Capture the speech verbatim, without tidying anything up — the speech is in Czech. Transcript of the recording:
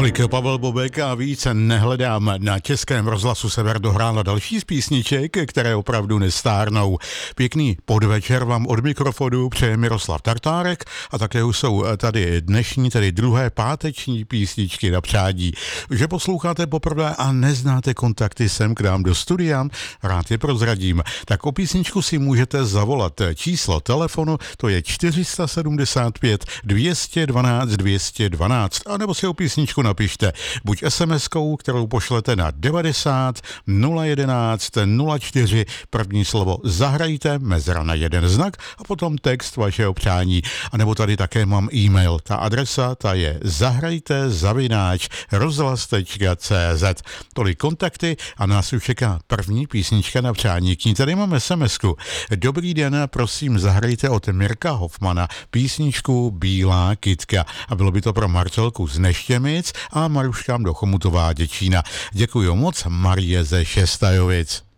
Tolik Pavel Bobek a více nehledám. Na Českém rozhlasu Sever dohrála další z písniček, které opravdu nestárnou. Pěkný podvečer vám od mikrofonu přeje Miroslav Tartárek a také už jsou tady dnešní, tedy druhé páteční písničky na přádí. Že posloucháte poprvé a neznáte kontakty sem k nám do studia, rád je prozradím. Tak o písničku si můžete zavolat. Číslo telefonu to je čtyři sedm pět dvě jedna dva dvě jedna dva, anebo si o písničku napište buď es em eskou, kterou pošlete na devadesát nula jedenáct nula čtyři, první slovo zahrajte, mezera na jeden znak a potom text vašeho přání. A nebo tady také mám e-mail. Ta adresa, ta je zahrajte zavináč rozhlas tečka cé zet. Tolik kontakty a nás už čeká první písnička na přání. K ní tady mám es em esku. Dobrý den, prosím, zahrajte od Mirka Hofmana písničku Bílá kytka. A bylo by to pro Marcelku z Neštěmic a Maruškám do Chomutová Děčína. Děkuji moc, Marie ze Šestajovic.